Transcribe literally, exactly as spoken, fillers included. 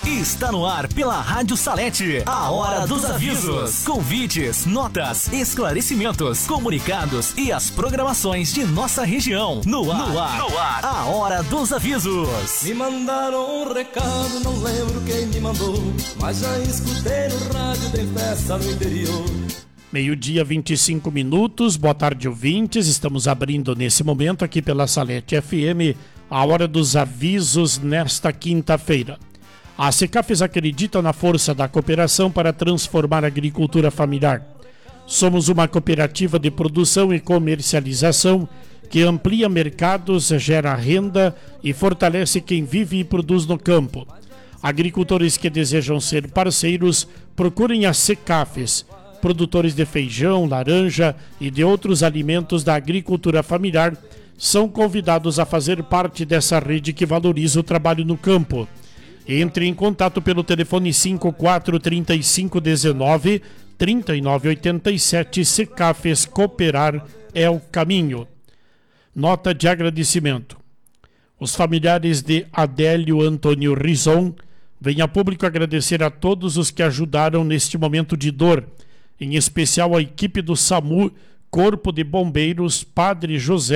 Está no ar pela Rádio Salete, a Hora dos Avisos. Convites, notas, esclarecimentos, comunicados e as programações de nossa região. No ar, no ar, no ar, a Hora dos Avisos. Me mandaram um recado, não lembro quem me mandou, mas já escutei no rádio, tem festa no interior. Meio-dia, vinte e cinco minutos, boa tarde, ouvintes. Estamos abrindo nesse momento aqui pela Salete F M a Hora dos Avisos nesta quinta-feira. A Secafes acredita na força da cooperação para transformar a agricultura familiar. Somos uma cooperativa de produção e comercialização que amplia mercados, gera renda e fortalece quem vive e produz no campo. Agricultores que desejam ser parceiros, procurem a Secafes. Produtores de feijão, laranja e de outros alimentos da agricultura familiar são convidados a fazer parte dessa rede que valoriza o trabalho no campo. Entre em contato pelo telefone cinco quatro três cinco um nove, três nove oito sete. Secafes, cooperar é o caminho. Nota de agradecimento. Os familiares de Adélio Antônio Rison vêm a público agradecer a todos os que ajudaram neste momento de dor, em especial a equipe do SAMU, Corpo de Bombeiros, Padre José